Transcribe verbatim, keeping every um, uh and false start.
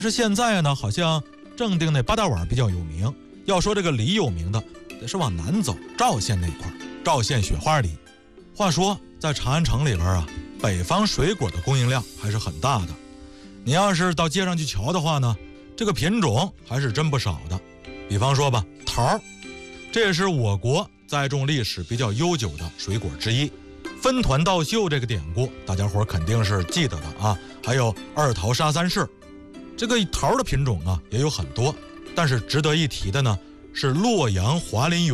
是现在呢，好像正定那八大碗比较有名。要说这个梨有名的，得是往南走，赵县那块，赵县雪花梨。话说在长安城里边啊，北方水果的供应量还是很大的。你要是到街上去瞧的话呢，这个品种还是真不少的。比方说吧，桃，这也是我国栽种历史比较悠久的水果之一。分团稻秀这个典故，大家伙肯定是记得的啊。还有二桃杀三士，这个桃的品种啊也有很多，但是值得一提的呢是洛阳华林园